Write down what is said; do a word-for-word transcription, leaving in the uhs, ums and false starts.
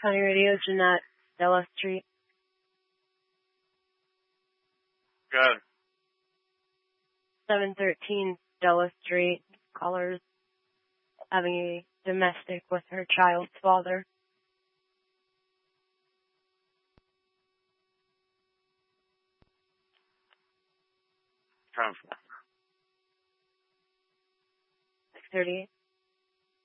County Radio, Jeanette, Della Street. Good. seven thirteen Della Street. Callers having a domestic with her child's father. Come. six thirty-eight.